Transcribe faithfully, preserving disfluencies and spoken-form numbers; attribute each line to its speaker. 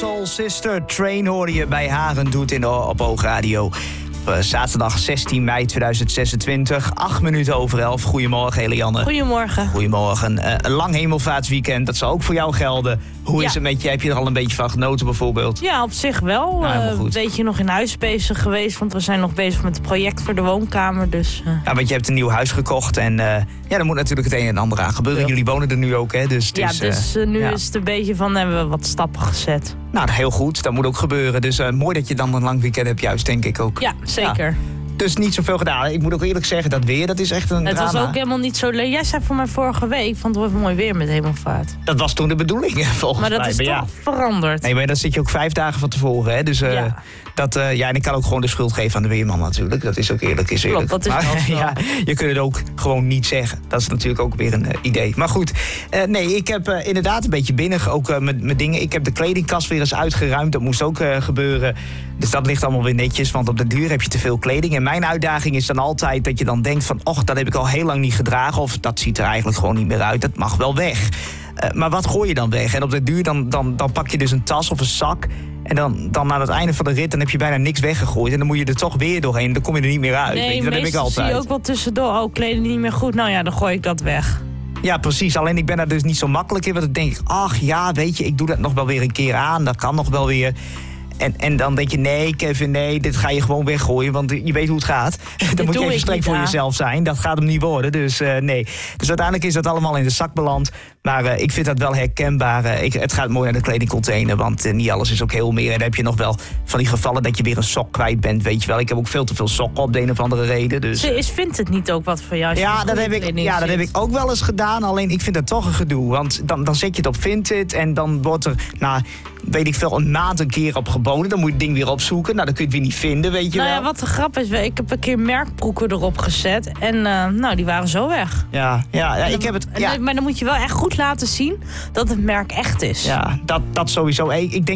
Speaker 1: Soul Sister Train hoorde je bij Haren doet in de, op Oogradio. Uh, zaterdag zestien mei tweeduizend zesentwintig, acht minuten over elf. Goedemorgen, Elianne.
Speaker 2: Goedemorgen.
Speaker 1: Goedemorgen. Uh, een lang hemelvaartsweekend, dat zal ook voor jou gelden. Hoe
Speaker 2: ja.
Speaker 1: is het met je? Heb je er al een beetje van genoten bijvoorbeeld?
Speaker 2: Ja, op zich wel.
Speaker 1: Nou,
Speaker 2: uh, een beetje nog in huis bezig geweest, want we zijn nog bezig met het project voor de woonkamer. Dus, uh...
Speaker 1: Ja, want je hebt een nieuw huis gekocht en uh, ja, er moet natuurlijk het een en ander aan gebeuren. Ja. Jullie wonen er nu ook, hè? Dus het
Speaker 2: ja,
Speaker 1: is,
Speaker 2: dus uh, nu
Speaker 1: ja.
Speaker 2: is het een beetje van, hebben we wat stappen gezet.
Speaker 1: Nou, heel goed. Dat moet ook gebeuren. Dus uh, mooi dat je dan een lang weekend hebt, juist, denk ik ook.
Speaker 2: Ja, zeker. Ja.
Speaker 1: Dus niet zoveel gedaan. Ik moet ook eerlijk zeggen, dat weer, dat is echt een
Speaker 2: het
Speaker 1: drama.
Speaker 2: Het was ook helemaal niet zo leuk. Jij zei voor mij vorige week, van het wordt mooi weer met hemelvaart.
Speaker 1: Dat was toen de bedoeling, volgens mij.
Speaker 2: Maar dat is
Speaker 1: maar
Speaker 2: toch
Speaker 1: ja.
Speaker 2: veranderd.
Speaker 1: Nee, maar dan zit je ook vijf dagen van tevoren, hè. Dus uh,
Speaker 2: ja.
Speaker 1: dat, uh, ja, en ik kan ook gewoon de schuld geven aan de weerman natuurlijk. Dat is ook eerlijk, is eerlijk.
Speaker 2: Klopt, dat is
Speaker 1: maar,
Speaker 2: wel zo.
Speaker 1: ja, je kunt het ook gewoon niet zeggen. Dat is natuurlijk ook weer een uh, idee. Maar goed, uh, nee, ik heb uh, inderdaad een beetje binnen, ook uh, met, met dingen. Ik heb de kledingkast weer eens uitgeruimd. Dat moest ook uh, gebeuren. Dus dat ligt allemaal weer netjes, want op de duur heb je te veel kleding. En mijn uitdaging is dan altijd dat je dan denkt van, och, dat heb ik al heel lang niet gedragen. Of dat ziet er eigenlijk gewoon niet meer uit. Dat mag wel weg. Uh, maar wat gooi je dan weg? En op de duur dan, dan, dan pak je dus een tas of een zak. En dan, dan aan het einde van de rit dan heb je bijna niks weggegooid. En dan moet je er toch weer doorheen. Dan kom je er niet meer uit.
Speaker 2: Nee,
Speaker 1: weet je? Dat heb ik altijd.
Speaker 2: Zie je ook wel tussendoor. Oh, kleding niet meer goed. Nou ja, dan gooi ik dat weg.
Speaker 1: Ja, precies. Alleen ik ben daar dus niet zo makkelijk in. Want dan denk ik, ach ja, weet je, ik doe dat nog wel weer een keer aan. Dat kan nog wel weer. En, en dan denk je, nee Kevin, nee, dit ga je gewoon weggooien. Want je weet hoe het gaat. Dan moet je even streng voor aan. jezelf zijn. Dat gaat hem niet worden, dus uh, nee. Dus uiteindelijk is dat allemaal in de zak beland. Maar uh, ik vind dat wel herkenbaar. Uh, ik, het gaat mooi naar de kledingcontainer, want uh, niet alles is ook heel meer. En dan heb je nog wel van die gevallen dat je weer een sok kwijt bent, weet je wel. Ik heb ook veel te veel sokken op de een of andere reden. Dus,
Speaker 2: Ze is, vindt het niet ook wat voor jou?
Speaker 1: Ja, dat heb, ik, ja dat heb ik ook wel eens gedaan. Alleen ik vind dat toch een gedoe. Want dan, dan zet je het op Vinted en dan wordt er, nou, weet ik veel, een maand een keer op geboden. Dan moet je het ding weer opzoeken. Nou, dan kun je het weer niet vinden, weet je
Speaker 2: nou
Speaker 1: wel.
Speaker 2: Ja, wat de grap is, ik heb een keer merkbroeken erop gezet. En uh, nou, die waren zo weg.
Speaker 1: Ja, ja, ja
Speaker 2: dan,
Speaker 1: ik heb het... Ja.
Speaker 2: Maar dan moet je wel echt goed laten zien dat het merk echt is.
Speaker 1: Ja, dat, dat sowieso. Ik denk